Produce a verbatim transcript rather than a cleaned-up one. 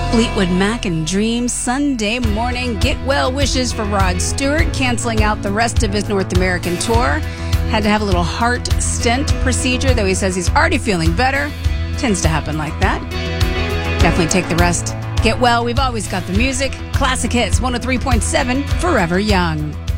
Fleetwood Mac and Dreams Sunday morning. Get well wishes for Rod Stewart, canceling out the rest of his North American tour. Had to have a little heart stent procedure, though he says he's already feeling better. Tends to happen like that. Definitely take the rest. Get well. We've always got the music. Classic Hits one oh three point seven, Forever Young.